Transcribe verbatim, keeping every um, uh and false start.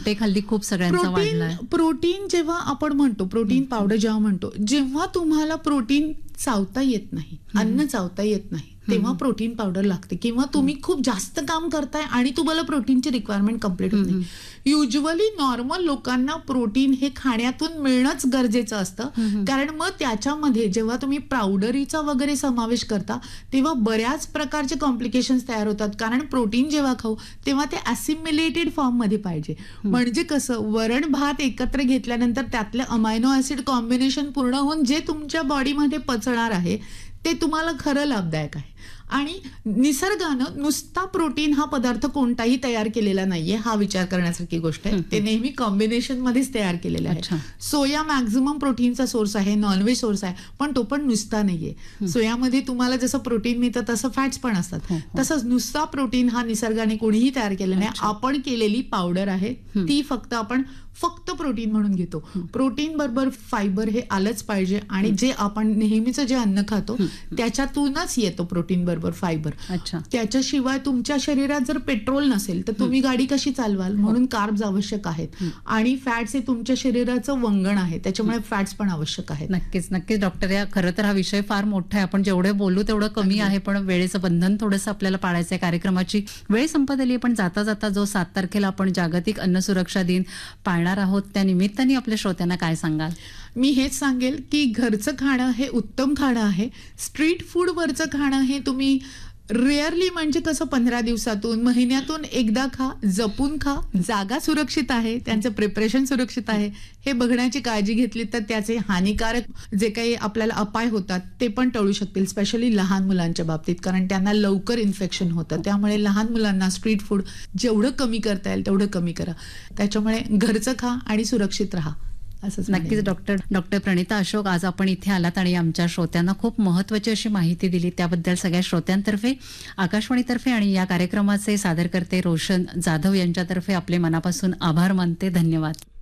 Intake हल्ली खूप सगळ्यांचा वाढलाय. प्रोटीन प्रोटीन जेव्हा आपण म्हणतो, प्रोटीन पावडर जेव्हा म्हणतो, जेव्हा तुम्हाला प्रोटीन चावता येत नाही, अन्न चावता येत नाही, तेव्हा प्रोटीन पावडर लागते. किंवा तुम्ही खूप जास्त काम करताय आणि तुम्हाला प्रोटीनची रिक्वायरमेंट कम्प्लीट होत नाही. युजली नॉर्मल लोकांना प्रोटीन हे खाण्यातून मिळणंच गरजेचं असतं, कारण मग त्याच्यामध्ये जेव्हा तुम्ही पावडरीचा वगैरे समावेश करता तेव्हा बऱ्याच प्रकारचे कॉम्प्लिकेशन्स तयार होतात. कारण प्रोटीन जेव्हा खाऊ तेव्हा ते असिम्युलेटेड फॉर्म मध्ये पाहिजे. म्हणजे कसं, वरण भात एकत्र घेतल्यानंतर त्यातलं अमायनो ऍसिड कॉम्बिनेशन पूर्ण होऊन जे तुमच्या बॉडीमध्ये पचणार आहे ते तुम्हाला खरं लाभदायक आहे. आणि निसर्गानं नुसता प्रोटीन हा पदार्थ कोणताही तयार केलेला नाहीये, हा विचार करण्यासारखी गोष्ट आहे. ते नेहमी कॉम्बिनेशन मध्येच तयार केलेले आहे. सोया मॅक्झिमम प्रोटीनचा सोर्स आहे, नॉनव्हेज सोर्स आहे, पण तो पण नुसता नाहीये. सोयामध्ये तुम्हाला जसं प्रोटीन मिळतं तसं फॅट्स पण असतात. तसंच नुसता प्रोटीन हा निसर्गाने कोणीही तयार केलेला नाही, आपण केलेली पावडर आहे ती फक्त आपण फक्त प्रोटीन म्हणून घेतो. प्रोटीन बरोबर फायबर हे आलंच पाहिजे आणि जे आपण नेहमीच जे अन्न खातो त्याच्यातूनच येतो प्रोटीन बरोबर फायबर. त्याच्याशिवाय तुमच्या शरीरात जर पेट्रोल नसेल तर तुम्ही गाडी कशी चालवाल, म्हणून कार्ब्स आवश्यक आहेत. आणि फॅट्स हे तुमच्या शरीराचं वंगण आहे, त्याच्यामुळे फॅट्स पण आवश्यक आहेत. नक्कीच नक्कीच डॉक्टर, या खरं तर हा विषय फार मोठा आहे, आपण जेवढे बोलू तेवढं कमी आहे, पण वेळेचं बंधन थोडंसं आपल्याला पाळायचं आहे. कार्यक्रमाची वेळ संपत आली, पण जाता जाता जो सात तारखेला आपण जागतिक अन्न सुरक्षा दिन पाळणार आहोत त्या निमित्ताने आपल्या श्रोत्यांना काय सांगाल? मी हेच सांगेल की घरचं खाणं हे उत्तम खाणं आहे. स्ट्रीट फूड वरचं खाणं हे तुम्ही रेअरली, म्हणजे कसं पंधरा दिवसातून महिन्यातून एकदा खा, जपून खा. जागा सुरक्षित आहे, त्यांचं प्रिपरेशन सुरक्षित आहे हे बघण्याची काळजी घेतली तर त्याचे हानिकारक जे काही आपल्याला अपाय होतात ते पण टळू शकतील, स्पेशली लहान मुलांच्या बाबतीत, कारण त्यांना लवकर इन्फेक्शन होतं. त्यामुळे लहान मुलांना स्ट्रीट फूड जेवढं कमी करता येईल तेवढं कमी करा. त्याच्यामुळे घरचं खा आणि सुरक्षित राहा. नक्कीच डॉक्टर डॉक्टर प्रणिता अशोक, आज आपण इथे आलात आणि आमच्या श्रोत्यांना खूप महत्वाची अशी माहिती दिली, त्याबद्दल सगळ्या श्रोत्यांतर्फे, आकाशवाणीतर्फे आणि या कार्यक्रमाचे सादरकर्ते रोशन जाधव यांच्यातर्फे आपले मनापासून आभार मानते. धन्यवाद.